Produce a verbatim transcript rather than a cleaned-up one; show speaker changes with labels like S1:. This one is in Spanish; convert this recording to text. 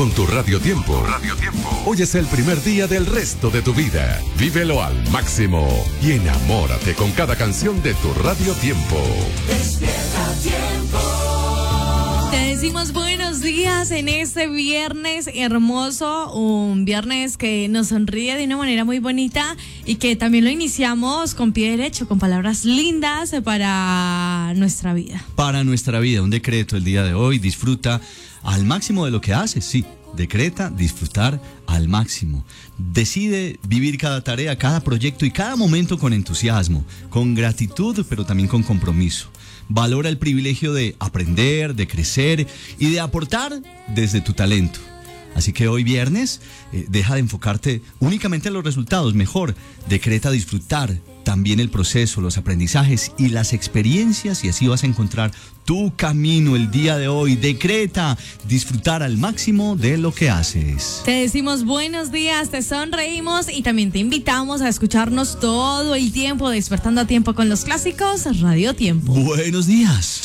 S1: Con tu Radio Tiempo. Radio Tiempo. Hoy es el primer día del resto de tu vida. Vívelo al máximo y enamórate con cada canción de tu Radio Tiempo.
S2: Despierta Tiempo.
S3: Te decimos buenos días en este viernes hermoso, un viernes que nos sonríe de una manera muy bonita y que también lo iniciamos con pie derecho, con palabras lindas para nuestra vida.
S4: Para nuestra vida, un decreto el día de hoy: disfruta al máximo de lo que haces, sí. Decreta disfrutar al máximo. Decide vivir cada tarea, cada proyecto y cada momento con entusiasmo, con gratitud, pero también con compromiso. Valora el privilegio de aprender, de crecer y de aportar desde tu talento. Así que hoy viernes, eh, deja de enfocarte únicamente en los resultados. Mejor, decreta disfrutar también el proceso, los aprendizajes y las experiencias, y así vas a encontrar tu camino el día de hoy. Decreta disfrutar al máximo de lo que haces.
S3: Te decimos buenos días, te sonreímos y también te invitamos a escucharnos todo el tiempo, despertando a tiempo con los clásicos Radio Tiempo.
S4: Buenos días.